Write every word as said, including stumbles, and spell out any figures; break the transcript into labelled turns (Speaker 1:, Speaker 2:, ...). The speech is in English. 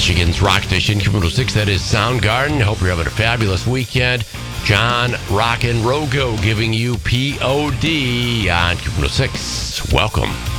Speaker 1: Michigan's Rock Station, Q one oh six. That is Soundgarden. Hope you're having a fabulous weekend. John Rockin' Rogo giving you P O D on Q one oh six. Welcome.